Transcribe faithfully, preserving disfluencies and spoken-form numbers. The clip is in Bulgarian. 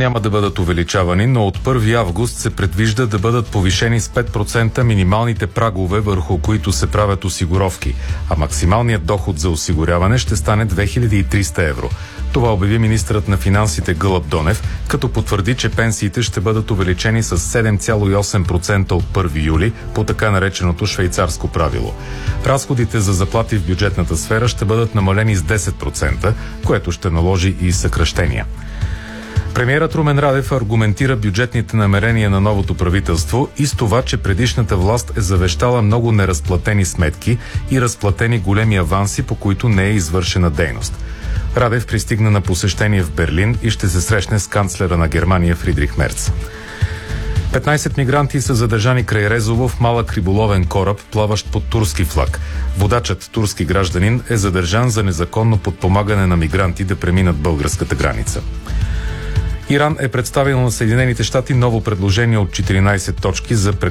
няма да бъдат увеличавани, но от първи август се предвижда да бъдат повишени с пет процента минималните прагове, върху които се правят осигуровки, а максималният доход за осигуряване ще стане две хиляди и триста евро. Това обяви министърът на финансите Гълъб Донев, като потвърди, че пенсиите ще бъдат увеличени с седем цяло и осем процента от първи юли по така нареченото швейцарско правило. Разходите за заплати в бюджетната сфера ще бъдат намалени с десет процента, което ще наложи и съкращения. Премиерът Румен Радев аргументира бюджетните намерения на новото правителство и с това, че предишната власт е завещала много неразплатени сметки и разплатени големи аванси, по които не е извършена дейност. Радев пристигна на посещение в Берлин и ще се срещне с канцлера на Германия Фридрих Мерц. петнайсет мигранти са задържани край Резово в малък риболовен кораб, плаващ под турски флаг. Водачът, турски гражданин, е задържан за незаконно подпомагане на мигранти да преминат българската граница. Иран е представил на Съединените щати ново предложение от четиринайсет точки за